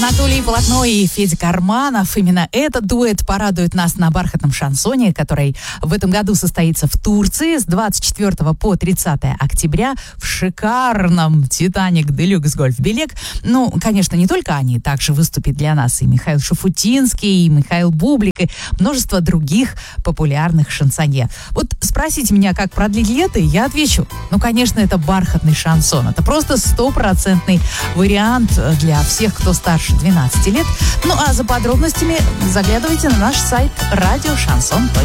Анатолий Полотно и Федя Карманов. Именно этот дуэт порадует нас на бархатном шансоне, который в этом году состоится в Турции с 24 по 30 октября в шикарном «Титаник Делюкс Гольф Белек». Ну, конечно, не только они. Также выступит для нас и Михаил Шафутинский, и Михаил Бублик, и множество других популярных шансонье. Вот спросите меня, как продлить лето, и я отвечу. Ну, конечно, это бархатный шансон. Это просто стопроцентный вариант для всех, кто старше 12 лет. Ну, а за подробностями заглядывайте на наш сайт radioshансон.ру.